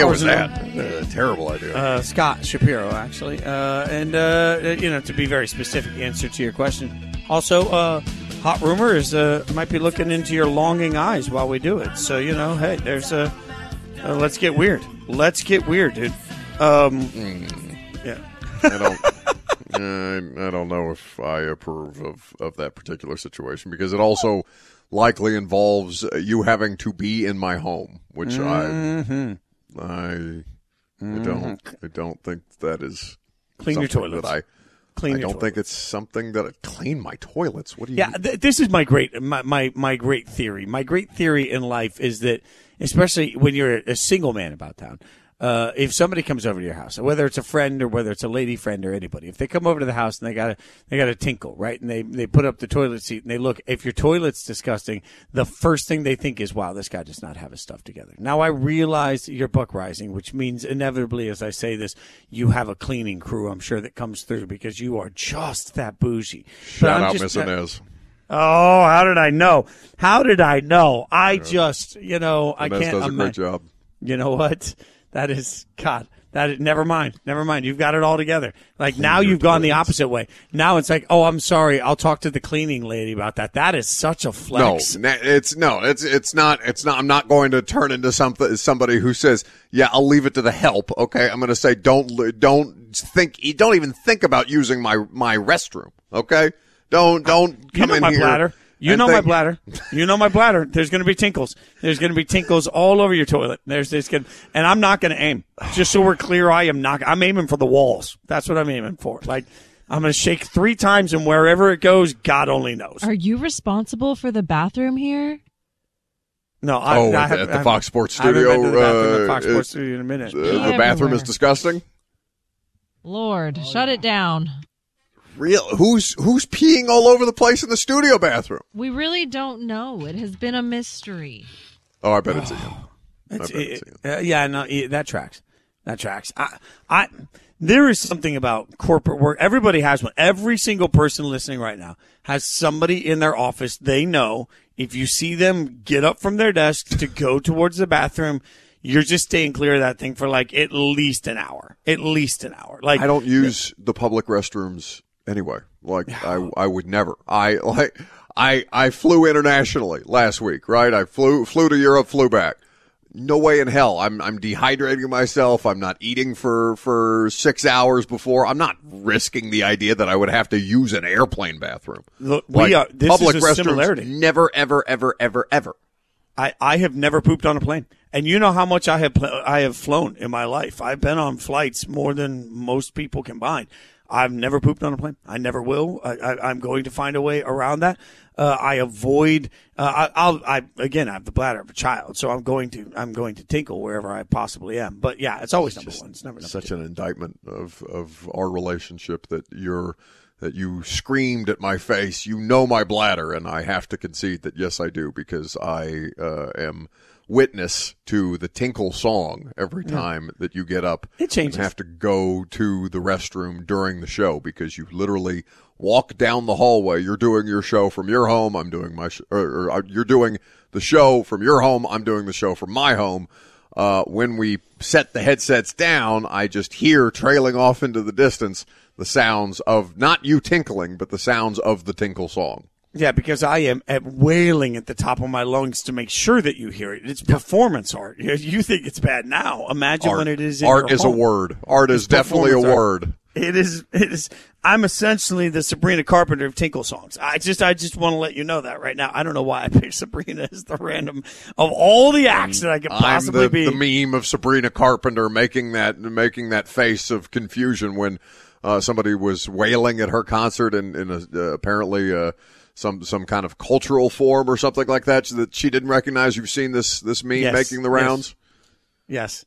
idea was that? Terrible idea. Scott Shapiro, actually. To be very specific, answer to your question. Also, hot rumor is might be looking into your longing eyes while we do it. So, hey, there's let's get weird. Let's get weird, dude. Yeah. I don't know if I approve of that particular situation because it also likely involves you having to be in my home, which I don't think that is clean your toilets. I don't think it's something that I clean my toilets. What do you? Yeah, this is my great theory. My great theory in life is that, especially when you're a single man about town, if somebody comes over to your house, whether it's a friend or whether it's a lady friend or anybody, if they come over to the house and they got a tinkle, right, and they put up the toilet seat and they look, if your toilet's disgusting, the first thing they think is, wow, this guy does not have his stuff together. Now I realize you're buck rising, which means inevitably, as I say this, you have a cleaning crew, I'm sure, that comes through because you are just that bougie. Shout out, Miss Inez. Oh, how did I know? I just, I can't imagine. Does a great job. You know what? That is, God, never mind. You've got it all together. Like, now you've gone the opposite way. Now it's like, oh, I'm sorry, I'll talk to the cleaning lady about that. That is such a flex. It's not. I'm not going to turn into somebody who says, yeah, I'll leave it to the help. Okay. I'm going to say, don't even think about using my restroom. Okay. Don't come in here. Bladder. You know my bladder. There's going to be tinkles. There's going to be tinkles all over your toilet. And I'm not going to aim. Just so we're clear, I'm aiming for the walls. That's what I'm aiming for. Like, I'm going to shake 3 times, and wherever it goes, God only knows. Are you responsible for the bathroom here? No, at the Fox Sports Studio. I haven't been to the bathroom at the Fox Sports Studio in a minute. The bathroom is disgusting. Lord, shut it down. Real? Who's peeing all over the place in the studio bathroom? We really don't know. It has been a mystery. Oh, I bet it's Ian. Yeah, no, that tracks. There is something about corporate work. Everybody has one. Every single person listening right now has somebody in their office they know. If you see them get up from their desk to go towards the bathroom, you're just staying clear of that thing for like at least an hour. Like, I don't use the public restrooms anyway. Like, I would never. I flew internationally last week, right? I flew to Europe, flew back. No way in hell. I'm dehydrating myself. I'm not eating for 6 hours before. I'm not risking the idea that I would have to use an airplane bathroom. Look, this public is a restrooms, similarity. Never, ever, ever, ever, ever. I have never pooped on a plane. And you know how much I have flown in my life. I've been on flights more than most people combined. I've never pooped on a plane. I never will. I'm going to find a way around that. I avoid. I have the bladder of a child, so I'm going to tinkle wherever I possibly am. But yeah, it's always number one. It's never number such two. An indictment of our relationship that you screamed at my face. You know my bladder, and I have to concede that yes, I do, because I am witness to the tinkle song every time that you get up. It changes. And have to go to the restroom during the show because you literally walk down the hallway. You're doing your show from your home. I'm doing my you're doing the show from your home. I'm doing the show from my home. When we set the headsets down, I just hear trailing off into the distance the sounds of not you tinkling, but the sounds of the tinkle song. Yeah, because I am wailing at the top of my lungs to make sure that you hear it. It's performance art. You think it's bad now. Imagine when it is in art your is home. a word. Art is definitely a word. It is. I'm essentially the Sabrina Carpenter of tinkle songs. I just want to let you know that right now. I don't know why I picked Sabrina as the random of all the acts that I could possibly be. The meme of Sabrina Carpenter making that face of confusion when somebody was wailing at her concert in apparently some kind of cultural form or something like that she didn't recognize. You've seen this meme making the rounds? Yes.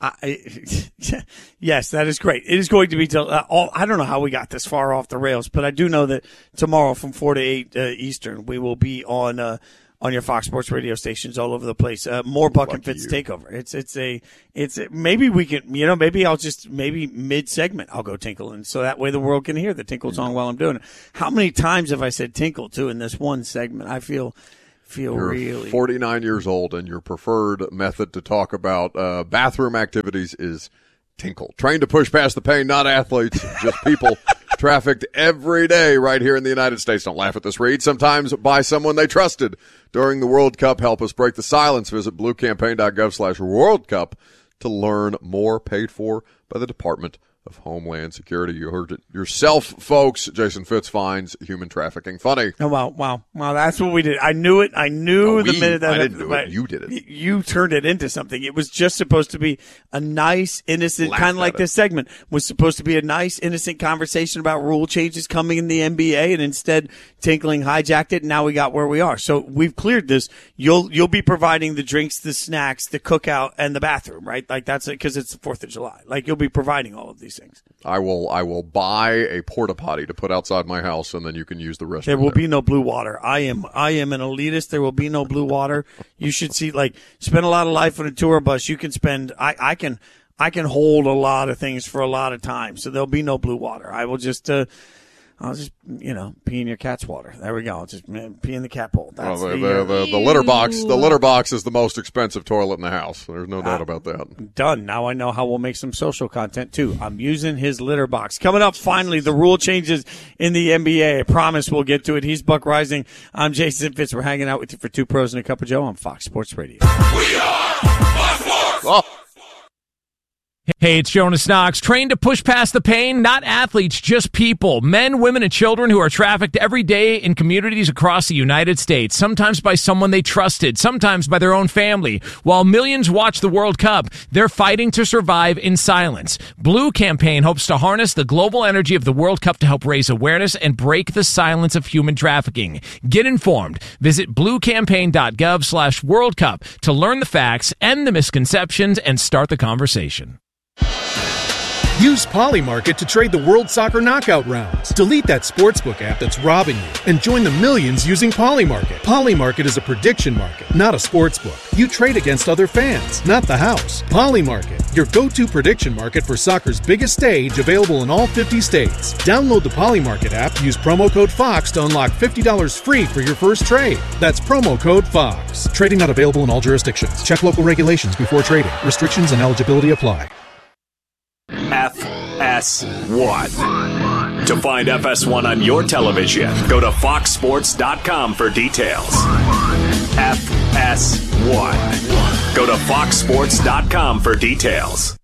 Yes, that is great. It is going to be I don't know how we got this far off the rails, but I do know that tomorrow from 4 to 8 Eastern, we will be on your Fox Sports radio stations all over the place. More Buck and Fitz takeover. It's maybe we can, maybe mid segment I'll go tinkling so that way the world can hear the tinkle song while I'm doing it. How many times have I said tinkle too in this one segment? I feel feel You're really 49 years old, and your preferred method to talk about bathroom activities is tinkle. Trained to push past the pain, not athletes, just people trafficked every day right here in the United States. Don't laugh at this read. Sometimes by someone they trusted during the World Cup. Help us break the silence. Visit bluecampaign.gov/World Cup to learn more. Paid for by the Department of Homeland Security. You heard it yourself, folks. Jason Fitz finds human trafficking funny. Oh, wow. That's what we did. I knew it. I knew the minute that I didn't do it. You did it. You turned it into something. It was just supposed to be a nice, innocent, kind of like this segment was supposed to be a nice, innocent conversation about rule changes coming in the NBA, and instead Tinkling hijacked it, and now we got where we are. So we've cleared this. You'll be providing the drinks, the snacks, the cookout, and the bathroom, right? Like that's it, because it's the 4th of July. Like you'll be providing all of these things. I will buy a porta potty to put outside my house, and then you can use the restroom. There will be no blue water. I am an elitist. There will be no blue water. You should see, like, spend a lot of life on a tour bus. You can spend. I can hold a lot of things for a lot of time. So there'll be no blue water. I will just. I'll just, pee in your cat's water. There we go. I'll just pee in the cat bowl. That's the litter box. The litter box is the most expensive toilet in the house. There's no doubt about that. Done. Now I know how we'll make some social content, too. I'm using his litter box. Coming up, finally, the rule changes in the NBA. I promise we'll get to it. He's Buck Rising. I'm Jason Fitz. We're hanging out with you for 2 Pros and a Cup of Joe on Fox Sports Radio. We are Fox Sports! Oh. Hey, it's Jonas Knox, trained to push past the pain, not athletes, just people, men, women, and children who are trafficked every day in communities across the United States, sometimes by someone they trusted, sometimes by their own family. While millions watch the World Cup, they're fighting to survive in silence. Blue Campaign hopes to harness the global energy of the World Cup to help raise awareness and break the silence of human trafficking. Get informed. Visit bluecampaign.gov/World Cup to learn the facts, end the misconceptions, and start the conversation. Use Polymarket to trade the World Soccer Knockout rounds. Delete that sportsbook app that's robbing you and join the millions using Polymarket. Polymarket is a prediction market, not a sportsbook. You trade against other fans, not the house. Polymarket, your go-to prediction market for soccer's biggest stage, available in all 50 states. Download the Polymarket app, use promo code FOX to unlock $50 free for your first trade. That's promo code FOX. Trading not available in all jurisdictions. Check local regulations before trading. Restrictions and eligibility apply. FS1. To find FS1 on your television, go to foxsports.com for details. FS1. Go to foxsports.com for details.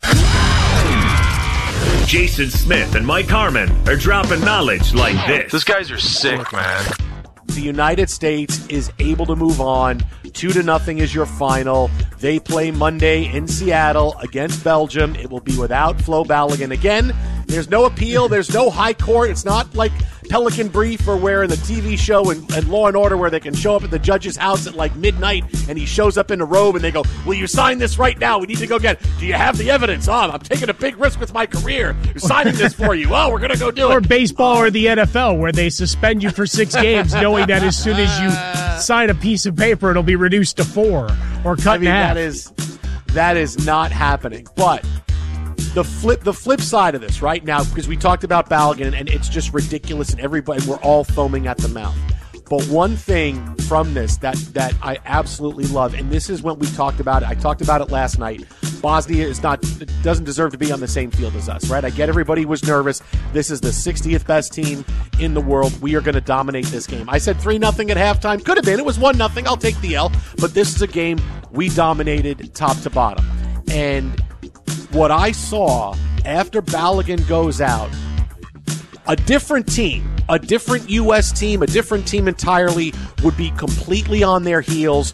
Jason Smith and Mike Harmon are dropping knowledge like this. These guys are sick, man. The United States is able to move on. 2-0 is your final. They play Monday in Seattle against Belgium. It will be without Flo Balogun again. There's no appeal. There's no high court. It's not like Pelican Brief or where in the TV show and Law and Order where they can show up at the judge's house at like midnight and he shows up in a robe and they go, will you sign this right now? We need to go get it. Do you have the evidence? I'm taking a big risk with my career. We're signing this for you. Oh, we're going to go do it. Or baseball or the NFL where they suspend you for 6 games knowing that as soon as you sign a piece of paper, it'll be reduced to 4 or cut in half. That is not happening. But the flip side of this right now, because we talked about Balogun and it's just ridiculous and we're all foaming at the mouth. But one thing from this that I absolutely love, and this is when we talked about it. I talked about it last night. Bosnia doesn't deserve to be on the same field as us, right? I get everybody was nervous. This is the 60th best team in the world. We are going to dominate this game. I said 3-0 at halftime. Could have been. It was 1-0. I'll take the L. But this is a game we dominated top to bottom. And what I saw after Balogun goes out, a different team, a different U.S. team, a different team entirely would be completely on their heels,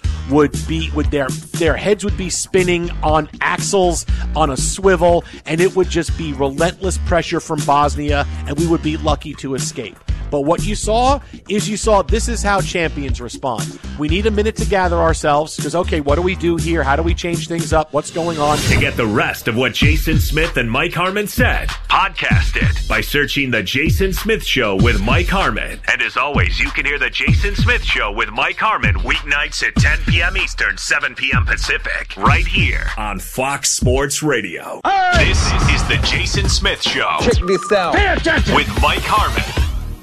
their heads would be spinning on axles on a swivel, and it would just be relentless pressure from Bosnia, and we would be lucky to escape. But what you saw this is how champions respond. We need a minute to gather ourselves because, okay, what do we do here? How do we change things up? What's going on? To get the rest of what Jason Smith and Mike Harmon said, podcast it by searching The Jason Smith Show with Mike Harmon. And as always, you can hear The Jason Smith Show with Mike Harmon weeknights at 10 p.m. Eastern, 7 p.m. Pacific, right here on Fox Sports Radio. Hey! This is The Jason Smith Show. Check this out. With Mike Harmon.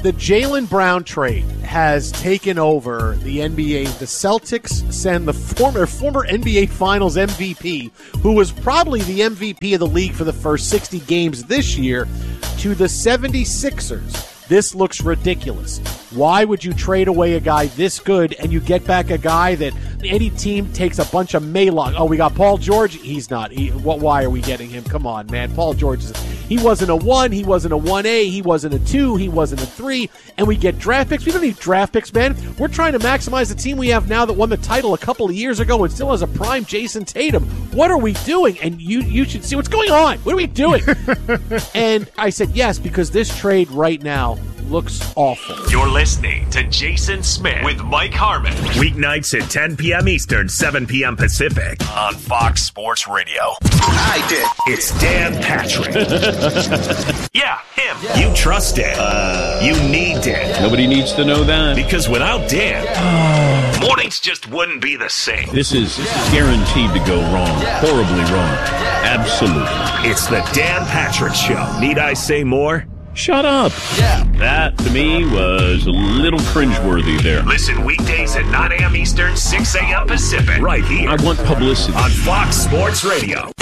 The Jaylen Brown trade has taken over the NBA. The Celtics send the former NBA Finals MVP, who was probably the MVP of the league for the first 60 games this year, to the 76ers. This looks ridiculous. Why would you trade away a guy this good and you get back a guy that any team takes a bunch of Maylog? Oh, we got Paul George. He's not. Why are we getting him? Come on, man. Paul George, he wasn't a 1. He wasn't a 1A. He wasn't a 2. He wasn't a 3. And we get draft picks. We don't need draft picks, man. We're trying to maximize the team we have now that won the title a couple of years ago and still has a prime Jason Tatum. What are we doing? And you should see what's going on. What are we doing? And I said yes, because this trade right now looks awful. You're listening to Jason Smith with Mike Harmon. Weeknights at 10 p.m. Eastern, 7 p.m. Pacific on Fox Sports Radio. I did. It's Dan Patrick. Yeah, him. Yeah. You trust Dan. You need Dan. Nobody needs to know that. Because without Dan, mornings just wouldn't be the same. This is guaranteed to go wrong. Horribly wrong. Absolutely. It's the Dan Patrick Show. Need I say more? Shut up. Yeah. That, to me, was a little cringeworthy there. Listen weekdays at 9 a.m. Eastern, 6 a.m. Pacific. Right here. I want publicity. On Fox Sports Radio.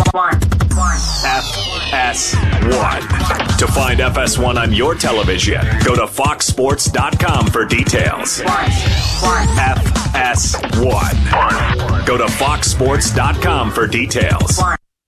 FS1. To find FS1 on your television, go to foxsports.com for details. FS1. Go to foxsports.com for details.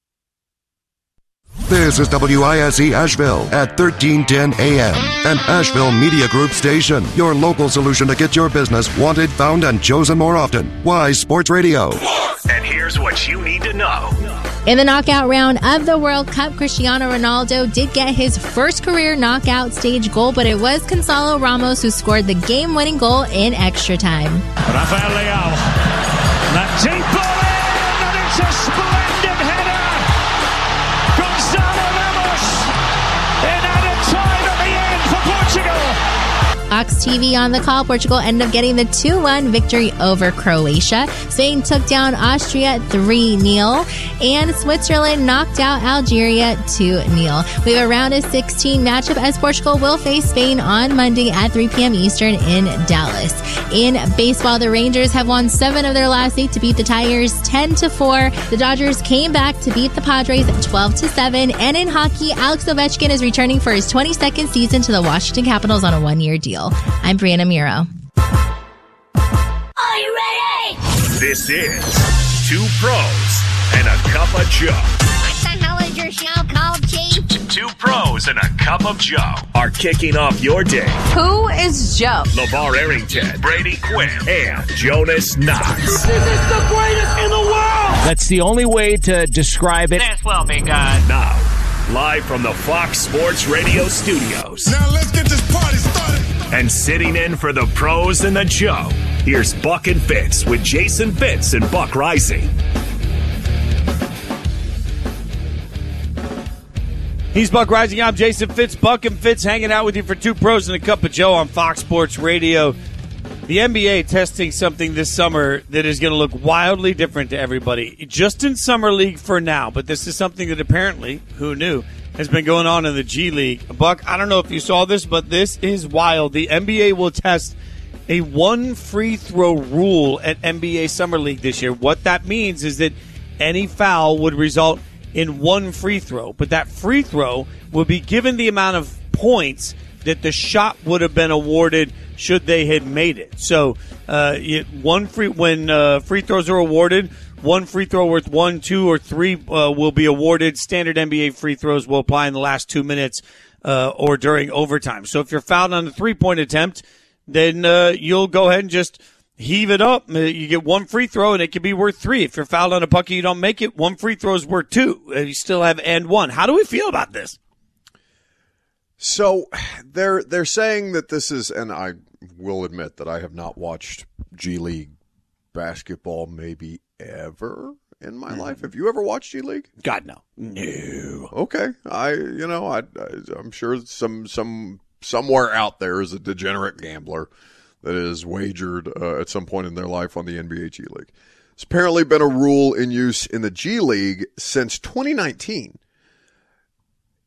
This is WISE Asheville at 1310 AM, an Asheville Media Group station. Your local solution to get your business wanted, found, and chosen more often. Wise Sports Radio. And here's what you need to know. In the knockout round of the World Cup, Cristiano Ronaldo did get his first career knockout stage goal, but it was Gonzalo Ramos who scored the game-winning goal in extra time. Rafael Leao. That deep ball in, and it's a splendid header. Gonzalo Ramos in added time at the end for Portugal. Fox TV on the call. Portugal ended up getting the 2-1 victory over Croatia. Spain took down Austria 3-0. And Switzerland knocked out Algeria 2-0. We have a round of 16 matchup as Portugal will face Spain on Monday at 3 p.m. Eastern in Dallas. In baseball, the Rangers have won 7 of their last 8 to beat the Tigers 10-4. The Dodgers came back to beat the Padres 12-7. And in hockey, Alex Ovechkin is returning for his 22nd season to the Washington Capitals on a 1-year deal. I'm Brianna Miro. Are you ready? This is Two Pros and a Cup of Joe. What the hell is your show called, Chief? Two Pros and a Cup of Joe are kicking off your day. Who is Joe? LeVar Arrington, Brady Quinn, and Jonas Knox. This is the greatest in the world! That's the only way to describe it. This will be good. Now, live from the Fox Sports Radio studios. Now let's get this party started. And sitting in for the Pros and the Joe, here's Buck and Fitz with Jason Fitz and Buck Rising. He's Buck Rising. I'm Jason Fitz. Buck and Fitz hanging out with you for Two Pros and a Cup of Joe on Fox Sports Radio. The NBA testing something this summer that is going to look wildly different to everybody. Just in Summer League for now, but this is something that apparently, who knew, has been going on in the G League. Buck, I don't know if you saw this, but this is wild. The NBA will test a one free throw rule at NBA Summer League this year. What that means is that any foul would result in one free throw, but that free throw will be given the amount of points that the shot would have been awarded should they had made it. So when free throws are awarded, one free throw worth 1, 2, or 3 will be awarded. Standard NBA free throws will apply in the last 2 minutes or during overtime. So if you're fouled on the three-point attempt, then you'll go ahead and just heave it up. You get one free throw, and it can be worth 3. If you're fouled on a puck and you don't make it, one free throw is worth 2. You still have and 1. How do we feel about this? So they're saying that this is, and I will admit that I have not watched G League basketball maybe ever in my life. Have you ever watched G League? God, no. No. Okay. I'm sure somewhere out there is a degenerate gambler that is wagered at some point in their life on the NBA G League. It's apparently been a rule in use in the G League since 2019.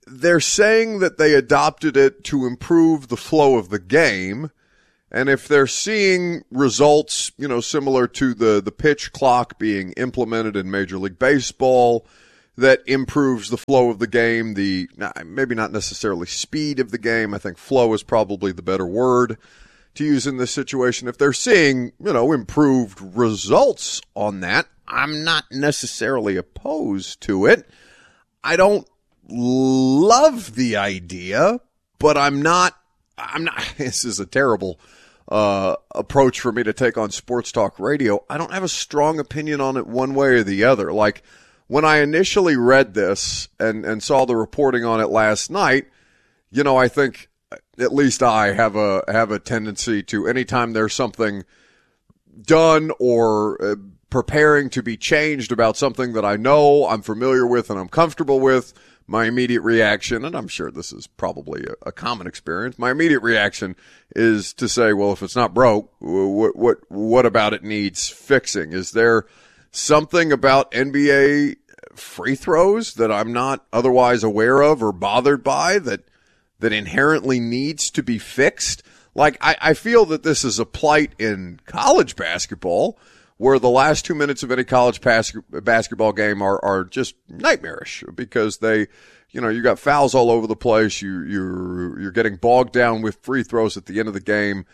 they're saying that they adopted it to improve the flow of the game. And if they're seeing results, similar to the pitch clock being implemented in Major League Baseball, that improves the flow of the game, maybe not necessarily speed of the game. I think flow is probably the better word to use in this situation. If they're seeing, improved results on that, I'm not necessarily opposed to it. I don't love the idea, but I'm not, this is a terrible approach for me to take on sports talk radio. I don't have a strong opinion on it one way or the other. Like, when I initially read this and saw the reporting on it last night, I think at least I have a tendency to, anytime there's something done or preparing to be changed about something that I know, I'm familiar with, and I'm comfortable with, my immediate reaction, and I'm sure this is probably a common experience, my immediate reaction is to say, well, if it's not broke, what about it needs fixing? Is there something about NBA free throws that I'm not otherwise aware of or bothered by that inherently needs to be fixed? Like, I feel that this is a plight in college basketball where the last 2 minutes of any college basketball game are just nightmarish because you got fouls all over the place. You're getting bogged down with free throws at the end of the game.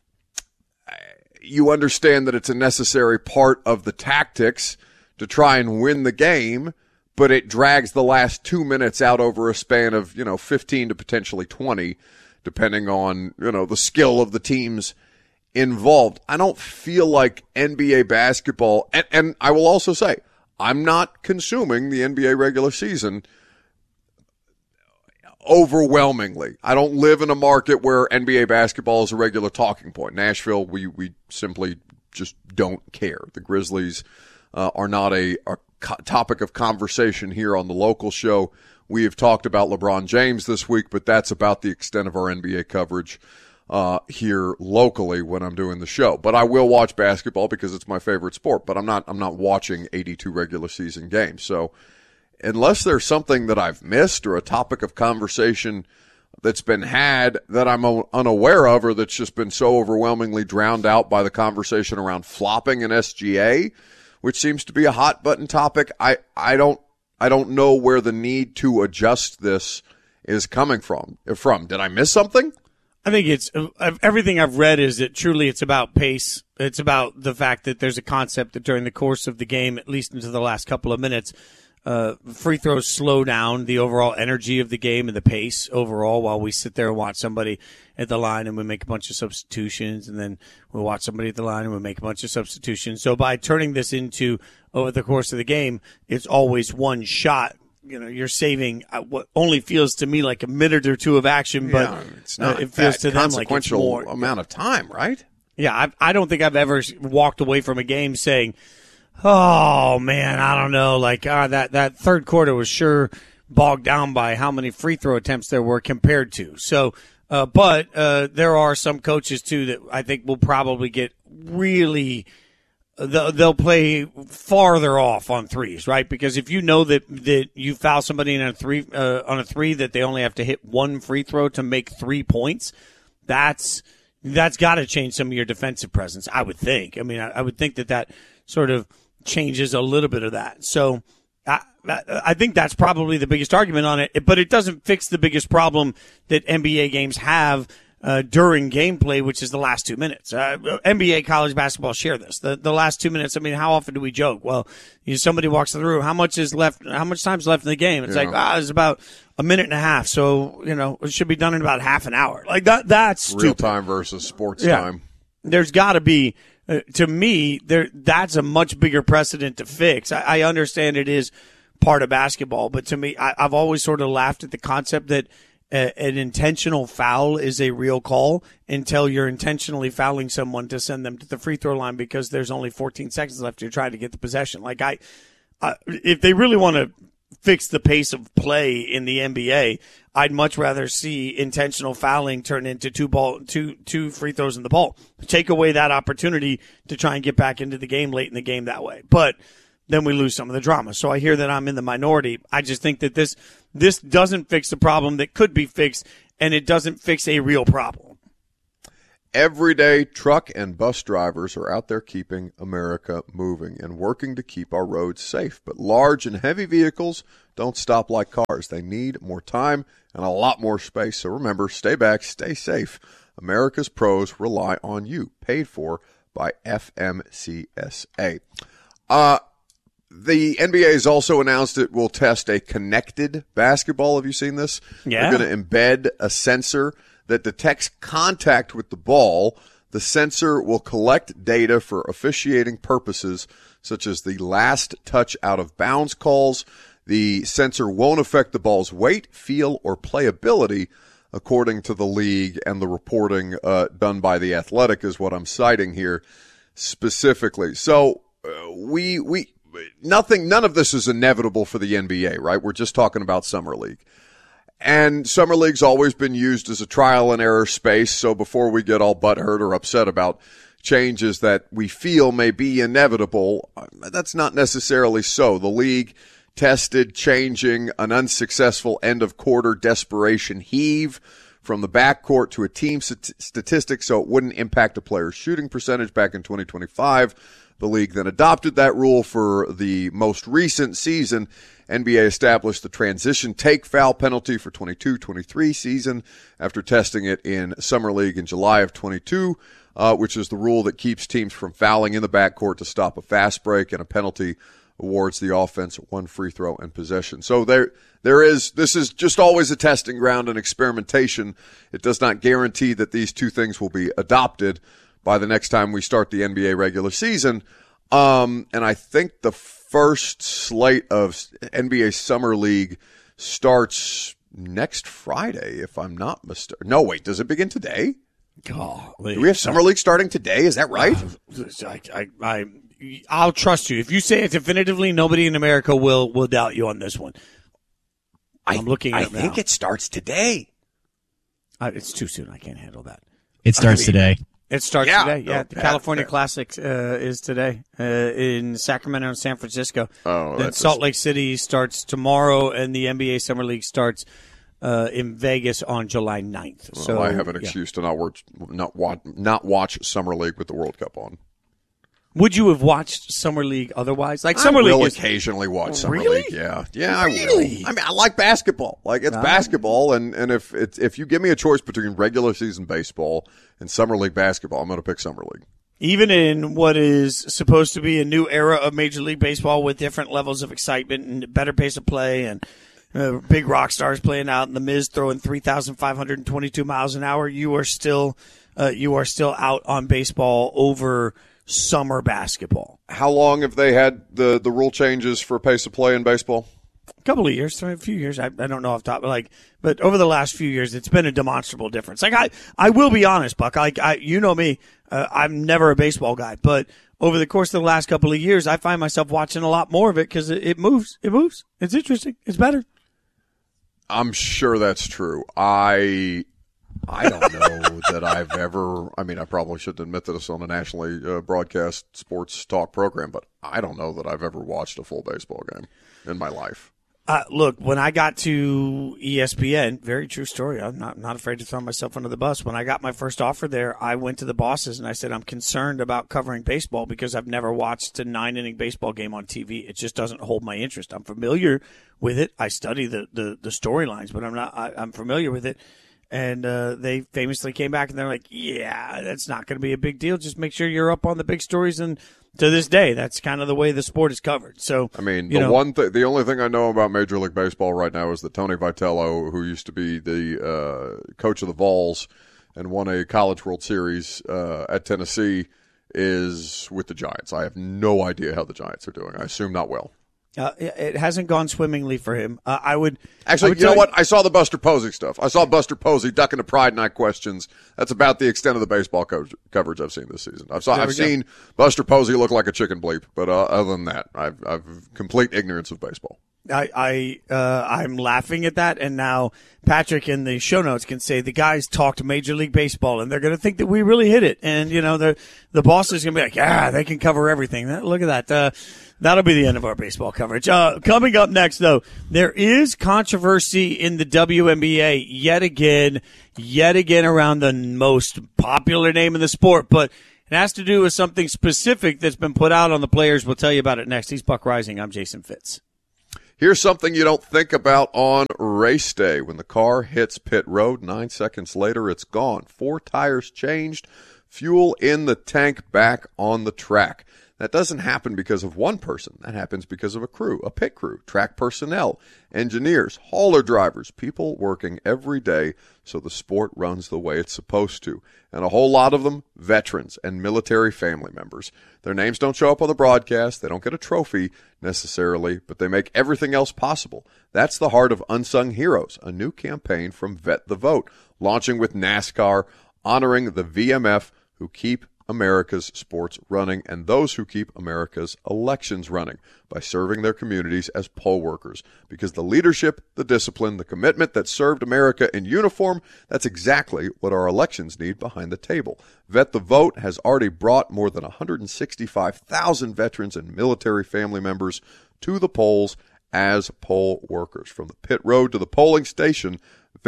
You understand that it's a necessary part of the tactics to try and win the game, but it drags the last 2 minutes out over a span of, 15 to potentially 20, depending on, the skill of the teams involved. I don't feel like NBA basketball, and I will also say, I'm not consuming the NBA regular season overwhelmingly. I don't live in a market where NBA basketball is a regular talking point. Nashville, we simply just don't care. The Grizzlies are not a topic of conversation here on the local show. We have talked about LeBron James this week, but that's about the extent of our NBA coverage here locally when I'm doing the show. But I will watch basketball because it's my favorite sport, but I'm not watching 82 regular season games. So unless there's something that I've missed or a topic of conversation that's been had that I'm unaware of or that's just been so overwhelmingly drowned out by the conversation around flopping in SGA, which seems to be a hot button topic, I don't know where the need to adjust this is coming from. Did I miss something? I think it's everything I've read is that truly it's about pace. It's about the fact that there's a concept that during the course of the game, at least into the last couple of minutes, free throws slow down the overall energy of the game and the pace overall while we sit there and watch somebody at the line and we make a bunch of substitutions, and then we'll watch somebody at the line and we'll make a bunch of substitutions. So by turning this into over the course of the game, it's always one shot. You're saving what only feels to me like a minute or two of action, but it's not it feels to them like it's more amount of time, right? Yeah, I don't think I've ever walked away from a game saying, oh man, I don't know, like that third quarter was sure bogged down by how many free throw attempts there were compared to. So, but there are some coaches too that I think will probably get really. They'll play farther off on threes, right? Because if you know that you foul somebody in on a three that they only have to hit one free throw to make 3 points, that's got to change some of your defensive presence, I would think. I mean, I would think that sort of changes a little bit of that. So I think that's probably the biggest argument on it, but it doesn't fix the biggest problem that NBA games have during gameplay, which is the last 2 minutes. NBA college basketball share this. The last 2 minutes, I mean, how often do we joke? Well, somebody walks in the room, how much time's left in the game? It's like, it's about a minute and a half. So, it should be done in about half an hour. Like that's stupid. Real time versus sports time. There's got to be, to me, that's a much bigger precedent to fix. I understand it is part of basketball, but to me, I've always sort of laughed at the concept that an intentional foul is a real call until you're intentionally fouling someone to send them to the free throw line because there's only 14 seconds left to try to get the possession. Like if they really want to fix the pace of play in the NBA, I'd much rather see intentional fouling turn into two free throws in the ball. Take away that opportunity to try and get back into the game late in the game that way. But then we lose some of the drama. So I hear that I'm in the minority. I just think that this doesn't fix the problem that could be fixed, and it doesn't fix a real problem. Everyday truck and bus drivers are out there keeping America moving and working to keep our roads safe. But large and heavy vehicles don't stop like cars. They need more time and a lot more space. So remember, stay back, stay safe. America's pros rely on you. Paid for by FMCSA. The NBA has also announced it will test a connected basketball. Have you seen this? Yeah. They're going to embed a sensor that detects contact with the ball. The sensor will collect data for officiating purposes, such as the last touch out of bounds calls. The sensor won't affect the ball's weight, feel, or playability, according to the league, and the reporting done by The Athletic is what I'm citing here specifically. So none of this is inevitable for the NBA, right? We're just talking about Summer League. And Summer League's always been used as a trial and error space, so before we get all butthurt or upset about changes that we feel may be inevitable, that's not necessarily so. The league tested changing an unsuccessful end-of-quarter desperation heave from the backcourt to a team statistic so it wouldn't impact a player's shooting percentage back in 2025. The league then adopted that rule for the most recent season. NBA established the transition take foul penalty for 22-23 season after testing it in Summer League in July of 22, which is the rule that keeps teams from fouling in the backcourt to stop a fast break, and a penalty awards the offense one free throw and possession. So this is just always a testing ground and experimentation. It does not guarantee that these two things will be adopted by the next time we start the NBA regular season. And I think the first slate of NBA Summer League starts next Friday, if I'm not mistaken. No, wait, does it begin today? Do we have Summer League starting today? Is that right? I'll trust you. If you say it definitively, nobody in America will doubt you on this one. I'm looking at it now. I think it starts today. It's too soon. I can't handle that. It starts today. It starts today. Yeah, the California Classic is today in Sacramento and San Francisco. Then Salt Lake City starts tomorrow, and the NBA Summer League starts in Vegas on July 9th. Well, so I have an excuse to not watch Summer League with the World Cup on. Would you have watched Summer League otherwise? Like I will occasionally watch Summer League. Yeah, I will. I mean, I like basketball. Like it's basketball, and if you give me a choice between regular season baseball and Summer League basketball, I'm going to pick Summer League. Even in what is supposed to be a new era of Major League Baseball with different levels of excitement and better pace of play and big rock stars playing out and the Miz throwing 3,522 miles an hour, you are still out on baseball over summer basketball. How long have they had the rule changes for pace of play in baseball? A couple of years, a few years. I don't know off top, but over the last few years, it's been a demonstrable difference. Like I will be honest, Buck. You know me. I'm never a baseball guy, but over the course of the last couple of years, I find myself watching a lot more of it because it moves. It moves. It's interesting. It's better. I'm sure that's true. I don't know that I've ever – I mean, I probably shouldn't admit this on a nationally broadcast sports talk program, but I don't know that I've ever watched a full baseball game in my life. Look, when I got to ESPN, very true story. I'm not afraid to throw myself under the bus. When I got my first offer there, I went to the bosses and I said, I'm concerned about covering baseball because I've never watched a 9-inning baseball game on TV. It just doesn't hold my interest. I'm familiar with it. I study the storylines, but I'm familiar with it. And they famously came back and they're like, yeah, that's not going to be a big deal. Just make sure you're up on the big stories. And to this day, that's kind of the way the sport is covered. So, I mean, the only thing I know about Major League Baseball right now is that Tony Vitello, who used to be the coach of the Vols and won a College World Series at Tennessee, is with the Giants. I have no idea how the Giants are doing. I assume not well. It hasn't gone swimmingly for him. You know what? I saw the Buster Posey stuff. I saw Buster Posey ducking the Pride Night questions. That's about the extent of the baseball coverage I've seen this season. I've seen Buster Posey look like a chicken bleep, but other than that, I've complete ignorance of baseball. I'm laughing at that, and now Patrick in the show notes can say the guys talked Major League Baseball, and they're going to think that we really hit it. And, the boss is going to be like, they can cover everything. Look at that. That'll be the end of our baseball coverage. Coming up next, though, there is controversy in the WNBA yet again around the most popular name in the sport, but it has to do with something specific that's been put out on the players. We'll tell you about it next. He's Buck Rising. I'm Jason Fitz. Here's something you don't think about on race day. When the car hits pit road, 9 seconds later, it's gone. 4 tires changed, fuel in the tank, back on the track. That doesn't happen because of one person. That happens because of a crew, a pit crew, track personnel, engineers, hauler drivers, people working every day so the sport runs the way it's supposed to. And a whole lot of them, veterans and military family members. Their names don't show up on the broadcast. They don't get a trophy necessarily, but they make everything else possible. That's the heart of Unsung Heroes, a new campaign from Vet the Vote, launching with NASCAR, honoring the VMF who keep America's sports running and those who keep America's elections running by serving their communities as poll workers. Because the leadership, the discipline, the commitment that served America in uniform, that's exactly what our elections need behind the table. Vet the Vote has already brought more than 165,000 veterans and military family members to the polls as poll workers. From the pit road to the polling station,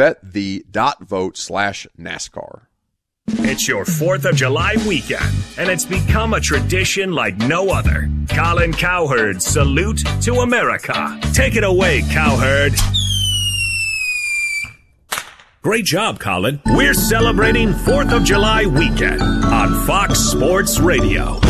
vetThe.vote/NASCAR. It's your 4th of July weekend, and it's become a tradition like no other. Colin Cowherd's Salute to America. Take it away, Cowherd. Great job, Colin. We're celebrating 4th of July weekend on Fox Sports Radio.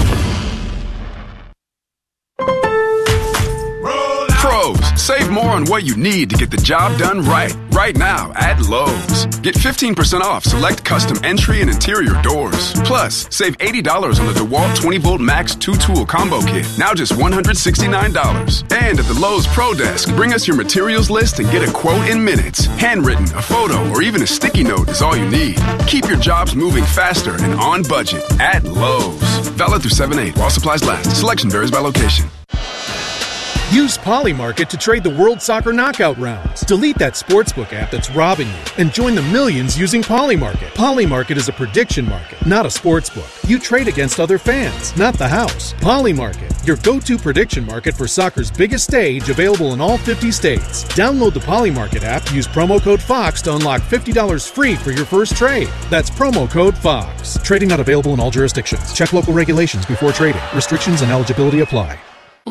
Pros, save more on what you need to get the job done right now at Lowe's. Get 15% off select custom entry and interior doors. Plus, save $80 on the DeWalt 20-volt Max 2-tool combo kit, now just $169. And at the Lowe's Pro Desk, bring us your materials list and get a quote in minutes. Handwritten, a photo, or even a sticky note is all you need. Keep your jobs moving faster and on budget at Lowe's. Valid through 7/8 while supplies last. Selection varies by location. Use Polymarket to trade the World Soccer Knockout rounds. Delete that sportsbook app that's robbing you and join the millions using Polymarket. Polymarket is a prediction market, not a sportsbook. You trade against other fans, not the house. Polymarket, your go-to prediction market for soccer's biggest stage, available in all 50 states. Download the Polymarket app, use promo code FOX to unlock $50 free for your first trade. That's promo code FOX. Trading not available in all jurisdictions. Check local regulations before trading. Restrictions and eligibility apply.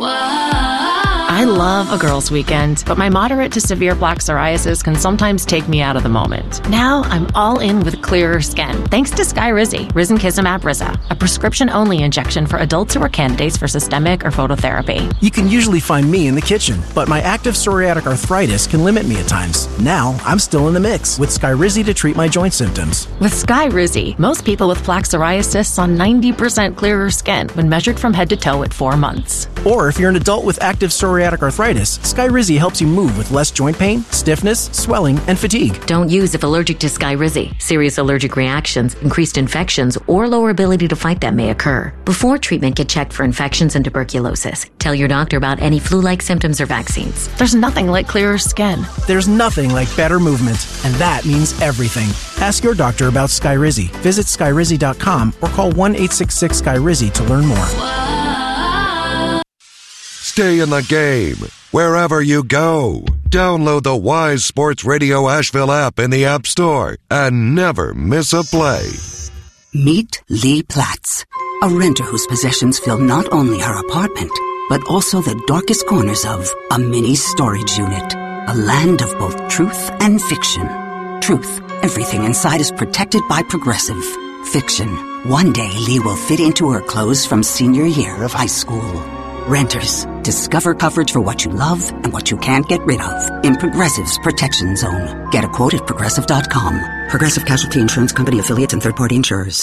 I love a girls' weekend, but my moderate to severe plaque psoriasis can sometimes take me out of the moment. Now I'm all in with clearer skin, thanks to Skyrizi, Risankizumab Riza, a prescription-only injection for adults who are candidates for systemic or phototherapy. You can usually find me in the kitchen, but my active psoriatic arthritis can limit me at times. Now I'm still in the mix with Skyrizi to treat my joint symptoms. With Skyrizi, most people with plaque psoriasis saw 90% clearer skin when measured from head to toe at 4 months. Or if you're an adult with active psoriatic arthritis, Skyrizi helps you move with less joint pain, stiffness, swelling, and fatigue. Don't use if allergic to Skyrizi. Serious allergic reactions, increased infections, or lower ability to fight them may occur. Before treatment, get checked for infections and tuberculosis. Tell your doctor about any flu-like symptoms or vaccines. There's nothing like clearer skin. There's nothing like better movement, and that means everything. Ask your doctor about Skyrizi. Visit Skyrizi.com or call 1-866-SKYRIZI to learn more. Stay in the game wherever you go. Download the Wise Sports Radio Asheville app in the App Store and never miss a play. Meet Lee Platts, a renter whose possessions fill not only her apartment, but also the darkest corners of a mini storage unit. A land of both truth and fiction. Truth, everything inside is protected by Progressive. Fiction, one day Lee will fit into her clothes from senior year of high school. Renters, discover coverage for what you love and what you can't get rid of in Progressive's Protection Zone. Get a quote at Progressive.com. Progressive Casualty Insurance Company affiliates and third-party insurers.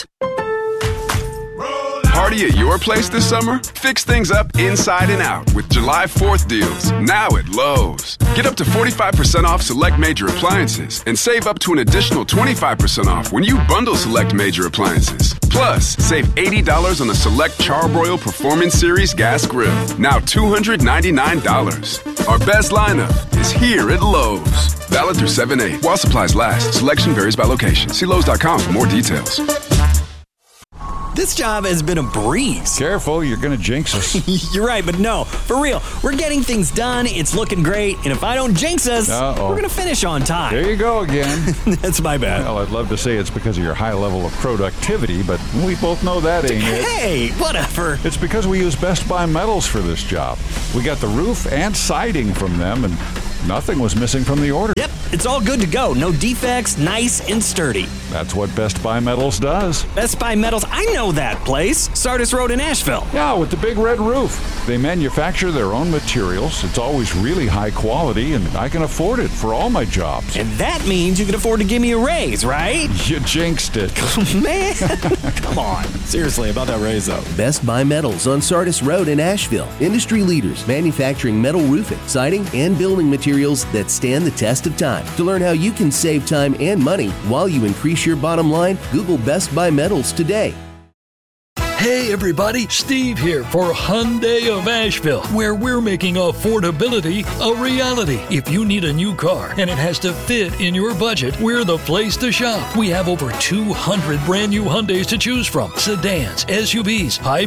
Party at your place this summer? Fix things up inside and out with July 4th deals, now at Lowe's. Get up to 45% off select major appliances and save up to an additional 25% off when you bundle select major appliances. Plus, save $80 on the select Charbroil Performance Series gas grill. Now $299. Our best lineup is here at Lowe's. Valid through 7/8. While supplies last. Selection varies by location. See Lowe's.com for more details. This job has been a breeze. Careful, you're going to jinx us. You're right, but no, for real. We're getting things done. It's looking great. And if I don't jinx us, we're going to finish on time. There you go again. That's my bad. Well, I'd love to say it's because of your high level of productivity, but we both know that ain't it. Hey, whatever. It's because we use Best Buy Metals for this job. We got the roof and siding from them, and nothing was missing from the order. Yep, it's all good to go. No defects, nice and sturdy. That's what Best Buy Metals does. Best Buy Metals, I know that place. Sardis Road in Asheville. Yeah, with the big red roof. They manufacture their own materials. It's always really high quality, and I can afford it for all my jobs. And that means you can afford to give me a raise, right? You jinxed it. Man, come on. Seriously, about that raise, though. Best Buy Metals on Sardis Road in Asheville. Industry leaders manufacturing metal roofing, siding, and building materials that stand the test of time. To learn how you can save time and money while you increase your bottom line, Google Best Buy Metals today. Hey everybody, Steve here for Hyundai of Asheville, where we're making affordability a reality. If you need a new car and it has to fit in your budget, we're the place to shop. We have over 200 brand new Hyundais to choose from, sedans, SUVs, high